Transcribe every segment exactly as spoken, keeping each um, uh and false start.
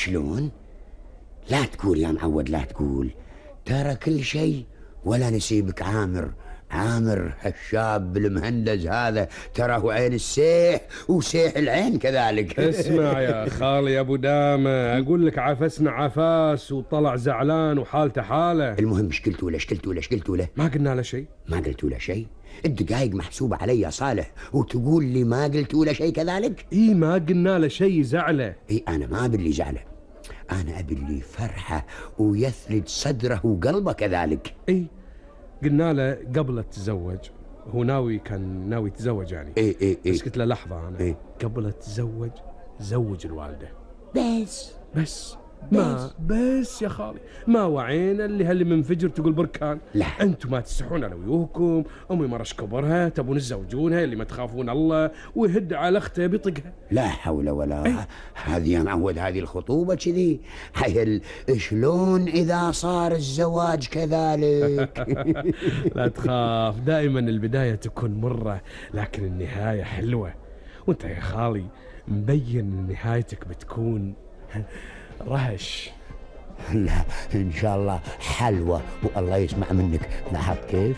شلون؟ لا تقول يا معود، لا تقول. ترى كل شيء ولا نسيبك عامر. عامر هالشاب المهندز هذا تراه عين السيح وسيح العين كذلك. اسمع يا خالي ابو دامه، اقول لك عفسنا عفاس وطلع زعلان وحالته حاله. المهم ايش قلتوا له؟ ايش قلتوا له؟ ايش قلتوا له؟ ما قلنا له شيء. ما قلتوا له شيء؟ الدقايق محسوبه علي يا صالح وتقول لي ما قلتوا له شيء كذلك؟ اي ما قلنا له شيء زعله. اي انا ما ابي اللي زعله، انا ابي اللي فرحه ويثلج صدره وقلبه كذلك. اي قلنا له قبل لا تتزوج، هو ناوي كان ناوي يتزوج يعني. اي اي اي بس قلت له لحظه انا إيه؟ قبل لا تتزوج زوج الوالده بس بس ما بس يا خالي ما وعينا اللي هاللي منفجر تقول بركان. لا انتم ما تستحون على ويوكم، امي مرش كبرها تبون تزوجونها اللي ما تخافون الله ويهد على اخته بيطقها. لا حول ولا ايه؟ هذه يا معود هذه الخطوبه كذي حيل. شلون اذا صار الزواج كذلك؟ لا تخاف، دائما البدايه تكون مره لكن النهايه حلوه، وانت يا خالي مبين ان نهايتك بتكون رهش. لا ان شاء الله حلوه والله يسمع منك. لاحظت كيف؟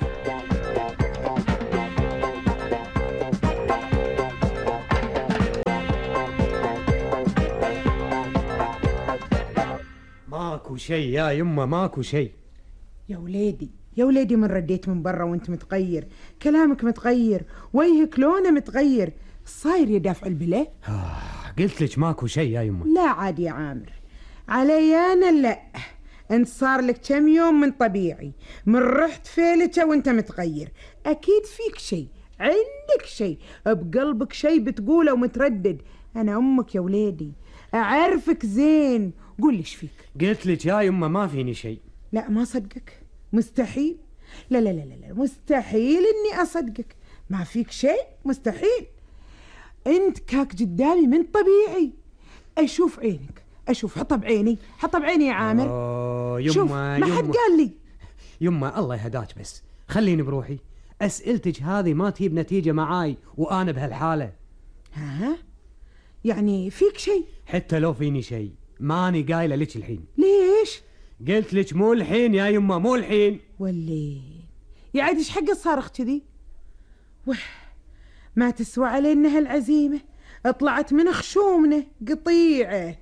ماكو شيء يا يمه، ماكو شيء. يا وليدي يا وليدي، من رديت من برا وانت متغير، كلامك متغير، وجهك لونه متغير، صاير يا دافع البلا. آه قلت لك ماكو شيء يا يمه. لا عاد يا عامر، علي انا لا. انت صار لك كم يوم من طبيعي، من رحت فيلته وانت متغير، اكيد فيك شيء، عندك شيء بقلبك، شيء بتقوله ومتردد. انا امك يا وليدي، اعرفك زين، قول لي ايش فيك. قلت لك يا يمه ما فيني شيء. لا ما صدقك، مستحيل. لا لا لا لا مستحيل اني اصدقك، ما فيك شيء، مستحيل. انت كاك قدامي من طبيعي، اشوف عينك، اشوف، حطها بعيني، حطها بعيني يا عامر. آه يمه شوف ما حد قال لي. يمه الله يهداك، بس خليني بروحي. اسئلتك هذه ما تجيب نتيجه معاي وانا بهالحاله. ها يعني فيك شيء؟ حتى لو فيني شيء ماني قايله لك الحين. ليش؟ قلت لك مو الحين يا يمه، مو الحين. ولي يعد ايش حق الصارخ كذي؟ وح ما تسوى علينا هالعزيمه، طلعت من خشومنا قطيعه.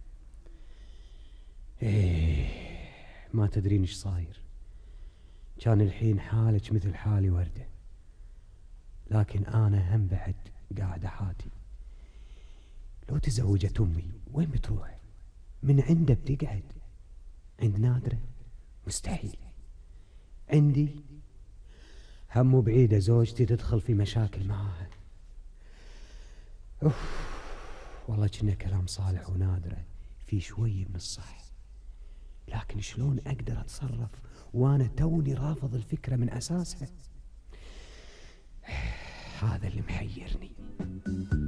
ايه ما تدرين ايش صاير. كان الحين حالك مثل حالي ورده، لكن انا هم بعد قاعد حاتي. لو تزوجت امي وين بتروح؟ من عنده بتقعد؟ عند نادره؟ مستحيل. عندي هم بعيده زوجتي تدخل في مشاكل معاها. اوف والله كنا كلام صالح ونادره في شوي من الصح، لكن شلون اقدر اتصرف وانا توني رافض الفكره من اساسها؟ هذا اللي محيرني.